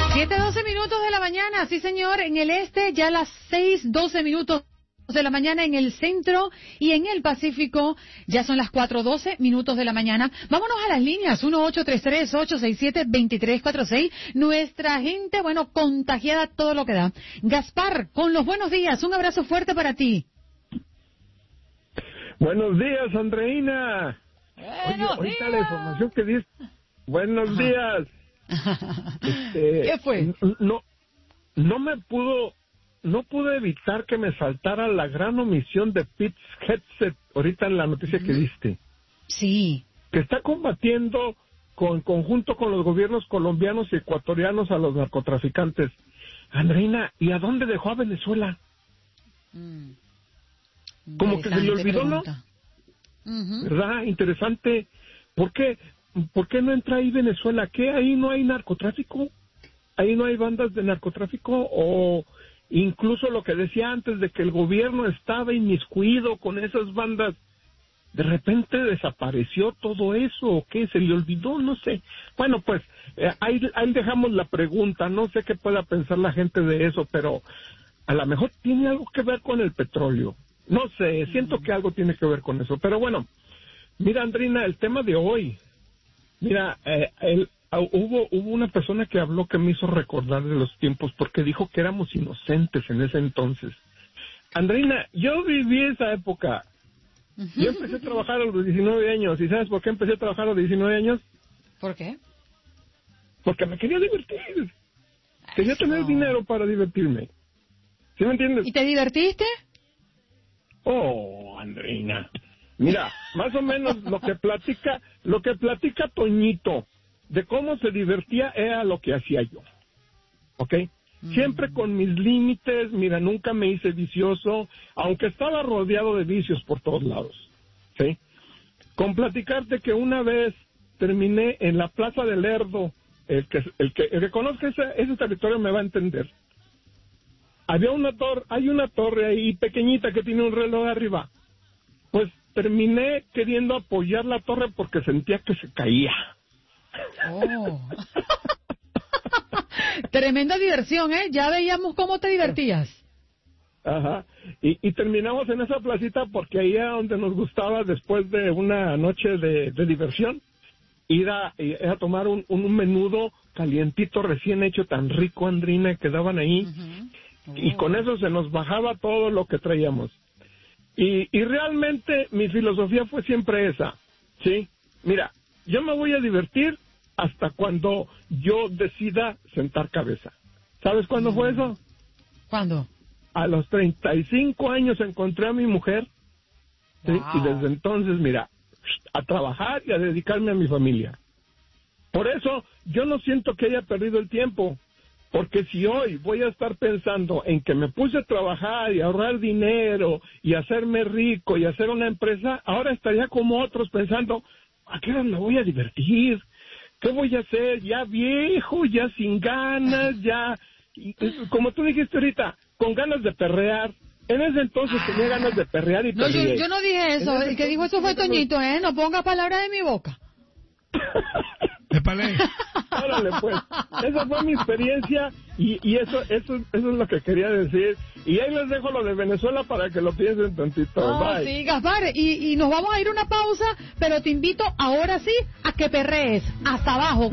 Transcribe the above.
7:12 minutos de la mañana, sí señor, en el este ya las 6:12 minutos de la mañana en el centro y en el Pacífico ya son las 4:12 minutos de la mañana. Vámonos a las líneas 1-833-867-2346. Nuestra gente, bueno, contagiada todo lo que da. Gaspar, con los buenos días, un abrazo fuerte para ti. Buenos días, Andreina. Oye, ahorita la información que dices. Buenos días. ¿Qué fue? No pude evitar que me saltara la gran omisión de Pete Hegseth ahorita en la noticia que diste. Sí. Que está combatiendo en conjunto con los gobiernos colombianos y ecuatorianos a los narcotraficantes. Andreina, ¿y a dónde dejó a Venezuela? Como que se le olvidó, pregunta. ¿No? ¿Verdad? Interesante. ¿Por qué no entra ahí Venezuela? ¿Qué? ¿Ahí no hay narcotráfico? ¿Ahí no hay bandas de narcotráfico? ¿O incluso lo que decía antes de que el gobierno estaba inmiscuido con esas bandas? ¿De repente desapareció todo eso o qué? ¿Se le olvidó? No sé. Bueno, pues ahí dejamos la pregunta. No sé qué pueda pensar la gente de eso, pero a lo mejor tiene algo que ver con el petróleo. No sé, siento que algo tiene que ver con eso. Pero bueno, mira, Andrina, el tema de hoy. Mira, hubo una persona que habló que me hizo recordar de los tiempos porque dijo que éramos inocentes en ese entonces. Andrina, yo viví esa época. Yo empecé a trabajar a los 19 años. ¿Y sabes por qué empecé a trabajar a los 19 años? ¿Por qué? Porque me quería divertir. Quería tener dinero para divertirme. ¿Sí me entiendes? ¿Y te divertiste? Oh, Andreina. Mira, más o menos lo que platica Toñito de cómo se divertía era lo que hacía yo. ¿Ok? Siempre con mis límites, mira, nunca me hice vicioso, aunque estaba rodeado de vicios por todos lados. ¿Sí? Con platicarte que una vez terminé en la Plaza del Lerdo, el que conozca ese territorio me va a entender. Hay una torre ahí pequeñita que tiene un reloj arriba. Pues terminé queriendo apoyar la torre porque sentía que se caía. Oh. Tremenda diversión, ¿eh? Ya veíamos cómo te divertías. Ajá. Y terminamos en esa placita porque ahí era donde nos gustaba, después de una noche de diversión, ir a tomar un menudo calientito recién hecho, tan rico, Andrina, que daban ahí. Y con eso se nos bajaba todo lo que traíamos. Y realmente mi filosofía fue siempre esa, ¿sí? Mira, yo me voy a divertir hasta cuando yo decida sentar cabeza. ¿Sabes cuándo fue eso? ¿Cuándo? A los 35 años encontré a mi mujer, ¿sí? Wow. Y desde entonces, mira, a trabajar y a dedicarme a mi familia. Por eso yo no siento que haya perdido el tiempo. Porque si hoy voy a estar pensando en que me puse a trabajar y ahorrar dinero y hacerme rico y hacer una empresa, ahora estaría como otros pensando, ¿a qué hora me voy a divertir? ¿Qué voy a hacer? Ya viejo, ya sin ganas, ya, como tú dijiste ahorita, con ganas de perrear. En ese entonces tenía ganas de perrear y perrear. No, yo no dije eso, el que dijo eso fue Toñito, ¿eh? No ponga palabras de mi boca. Órale, pues, esa fue mi experiencia y eso es lo que quería decir. Y ahí les dejo lo de Venezuela para que lo piensen tantito. Bye. Sí, Gaspar, y nos vamos a ir a una pausa, pero te invito ahora sí a que perrees hasta abajo.